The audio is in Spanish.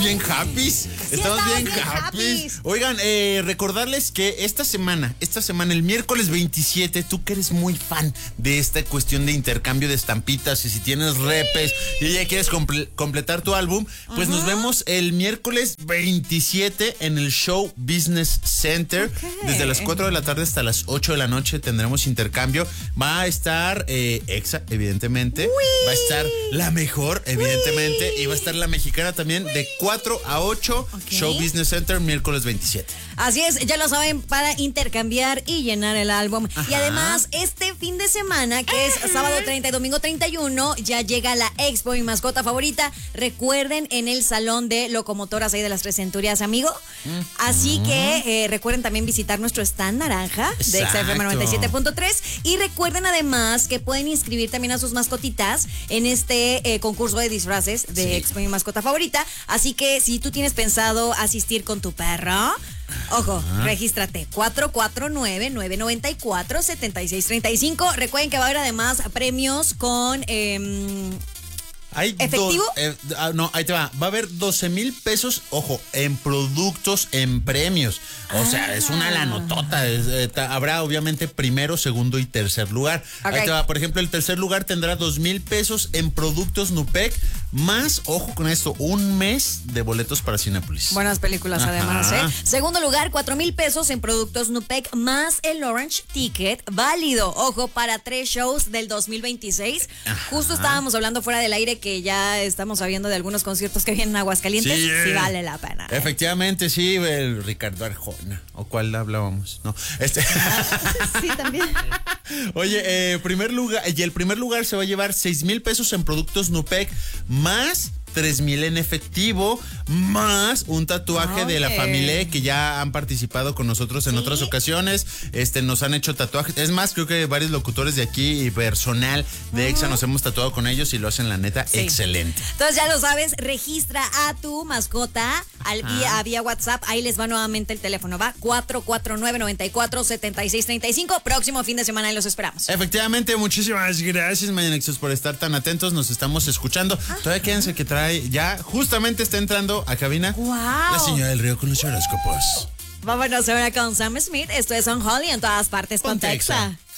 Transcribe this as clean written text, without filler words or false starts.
bien happy. Estamos bien happy. Oigan, recordarles que esta semana, el miércoles 27, tú que eres muy fan de esta cuestión de intercambio de estampitas y si tienes repes y ya quieres completar tu álbum, pues nos vemos el miércoles 27 en el Show Business Center. Desde las 4 de la tarde hasta las 8 de la noche tendremos intercambio. Va a estar Exa, evidentemente. Va a estar La Mejor, evidentemente. Y va a estar la mexicana también de 4 a 8. Show Business Center, miércoles 27. Así es, ya lo saben, para intercambiar y llenar el álbum. Y además, este fin de semana, que es sábado 30 y domingo 31, ya llega la Expo Mi Mascota Favorita. Recuerden, en el Salón de Locomotoras ahí de las Tres Centurias, amigo. Así que recuerden también visitar nuestro stand naranja de XFM 97.3. Y recuerden además que pueden inscribir también a sus mascotitas en este concurso de disfraces de Expo Mi Mascota Favorita. Así que si tú tienes pensado asistir con tu perro, ojo, regístrate 449-994-7635. Recuerden que va a haber además premios con ¿efectivo? No, ahí te va. Va a haber 12,000 pesos, ojo, en productos, en premios. O sea, es una lanotota. Habrá obviamente primero, segundo y tercer lugar. Ahí te va. Por ejemplo, el tercer lugar tendrá 2,000 pesos en productos Nupec, más, ojo con esto, un mes de boletos para Cinépolis. Buenas películas además, Segundo lugar, 4,000 pesos en productos Nupec, más el Orange Ticket válido, ojo, para 3 shows del 2026. Justo estábamos hablando fuera del aire que ya estamos sabiendo de algunos conciertos que vienen en Aguascalientes. Sí vale la pena. Efectivamente, sí, el Ricardo Arjona. ¿O cuál hablábamos? No, Sí, también. Oye, el primer lugar se va a llevar 6,000 pesos en productos Nupec, más 3,000 en efectivo, más un tatuaje de la familia que ya han participado con nosotros en otras ocasiones. Nos han hecho tatuajes. Es más, creo que varios locutores de aquí y personal de Exa nos hemos tatuado con ellos y lo hacen, la neta, excelente. Entonces ya lo sabes, registra a tu mascota vía WhatsApp. Ahí les va nuevamente el teléfono. Va 449-94-7635. Próximo fin de semana y los esperamos. Efectivamente, muchísimas gracias, Mañanexos, por estar tan atentos. Nos estamos escuchando. Todavía quédense que ya justamente está entrando a cabina la señora del Río con los horóscopos. Vámonos ahora con Sam Smith. Esto es On Holly en todas partes con Exa.